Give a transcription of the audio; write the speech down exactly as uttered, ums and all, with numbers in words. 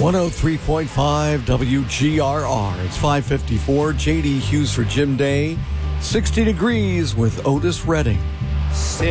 one oh three point five W G R R. It's five fifty-four. J D Hughes for Jim Day. sixty degrees with Otis Redding. Sit